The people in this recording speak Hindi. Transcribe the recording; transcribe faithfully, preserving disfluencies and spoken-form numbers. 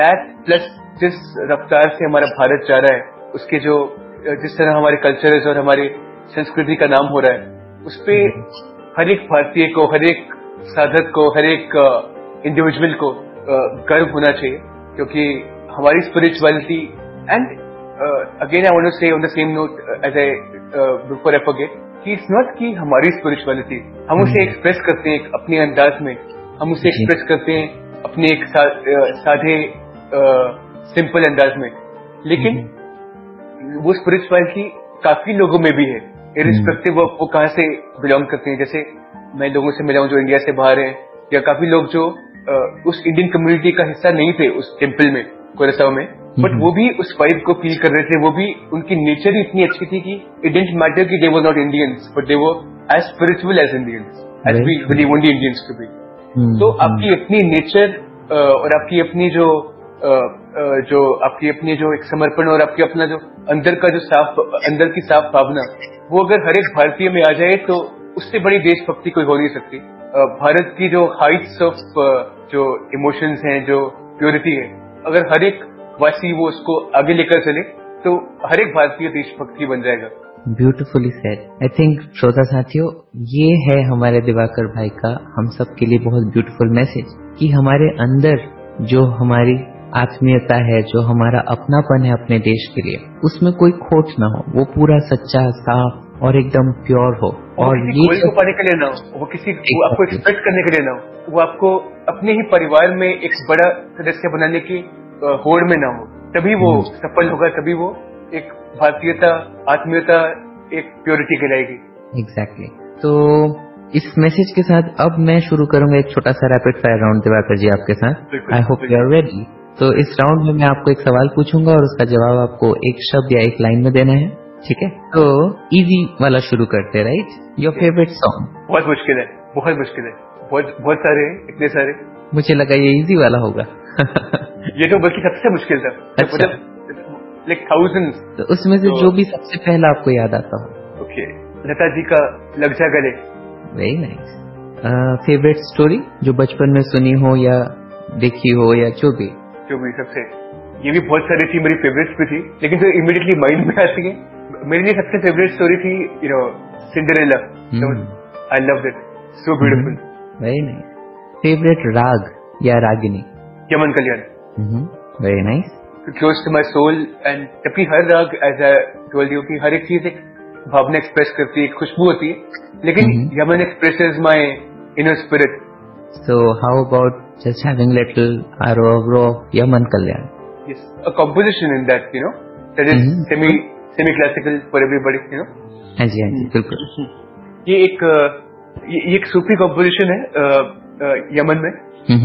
दैट प्लस जिस रफ्तार से हमारा भारत जा रहा है, उसके जो जिस तरह हमारे कल्चर्स और हमारी संस्कृति का नाम हो रहा है, उस पे हर एक भारतीय को, हर एक साधक को, हर एक इंडिविजुअल को गर्व होना चाहिए, क्योंकि हमारी spirituality and again I want to से on the same note as I before I forget कि इट्स नॉट कि हमारी स्पिरिचुअलिटी हम उसे एक्सप्रेस करते हैं अपने अंदाज में, हम उसे एक्सप्रेस करते हैं अपने एक सा, साधे सिंपल अंदाज में, लेकिन वो स्पिरिचुअलिटी काफी लोगों में भी है, इरिस्पेक्टिव ऑफ वो कहाँ से बिलोंग करते हैं। जैसे मैं लोगों से मिला हूँ जो इंडिया से बाहर हैं, या काफी लोग जो आ, उस इंडियन कम्युनिटी का हिस्सा नहीं थे उस टेम्पल में, कोरसाव में, बट वो भी उस वाइब को फील कर रहे थे। वो भी उनकी नेचर ही इतनी अच्छी थी कि इट डिडंट मैटर कि दे were not Indians, but they were as spiritual as Indians, as we believe only Indians to be. तो आपकी अपनी नेचर और आपकी अपनी जो जो आपकी अपनी जो एक समर्पण और आपकी अपना जो अंदर का जो साफ अंदर की साफ भावना, वो अगर हर एक भारतीय में आ जाए तो उससे बड़ी देशभक्ति कोई हो नहीं सकती। भारत की जो हाइट्स ऑफ जो इमोशंस हैं, जो प्योरिटी है, अगर हर एक वासी वो उसको आगे लेकर चले तो हर एक भारतीय देशभक्ति बन जाएगा। Beautifully said. आई थिंक श्रोता साथियों, ये है हमारे दिवाकर भाई का हम सब के लिए बहुत ब्यूटीफुल मैसेज कि हमारे अंदर जो हमारी आत्मीयता है, जो हमारा अपनापन है अपने देश के लिए, उसमें कोई खोट ना हो, वो पूरा सच्चा, साफ और एकदम प्योर हो। और ये गोल को पाने के लिए ना हो, वो किसी वो आपको एक्सपेक्ट करने के लिए ना हो, वो आपको अपने ही परिवार में एक बड़ा सदस्य बनाने की होड़ में ना हो, तभी वो सफल होगा, तभी वो एक भारतीयता, आत्मीयता, एक प्योरिटी कहलाएगी। Exactly exactly. तो इस मैसेज के साथ अब मैं शुरू करूंगा एक छोटा सा रैपिड फायर राउंड दिवाकर जी आपके साथ। I hope you are ready. तो इस राउंड में मैं आपको एक सवाल पूछूंगा और उसका जवाब आपको एक शब्द या एक लाइन में देना है, ठीक है? तो इजी वाला शुरू करते हैं, राइट? Your favourite song? बहुत मुश्किल है, बहुत मुश्किल है, बहुत बहुत सारे हैं, इतने सारे। मुझे लगा ये इजी वाला होगा। ये तो बल्कि सबसे मुश्किल था। अच्छा, लाइक थाउजेंड्स। तो उसमें से तो, जो भी सबसे पहला आपको याद आता हो। ओके, लता जी का लग जा गले। Very nice. फेवरेट स्टोरी जो बचपन में सुनी हो या देखी हो या जो भी जो भी सबसे, ये भी बहुत सारी थी, मेरी फेवरेट्स भी थी, लेकिन जो इमीडिएटली माइंड में आती है, मेरे लिए सबसे फेवरेट स्टोरी थी you know Cinderella. I loved it, so beautiful. Very nice. Favourite राग या Ragini? Yaman Kalyan. Very nice. Close to my soul, and जबकि हर राग, एज आई टोल्ड यू, कि हर एक चीज एक भावना एक्सप्रेस करती है, एक खुशबू होती है, लेकिन Yemen expresses my inner spirit. So how about just having little arrow of Yaman Kalyan? Yes, a composition in that, you know, that is mm-hmm. semi semi classical for everybody, you know. हाँ जी, हाँ जी, बिल्कुल। ये एक ये एक सूफी कॉम्पोजिशन है यमन में,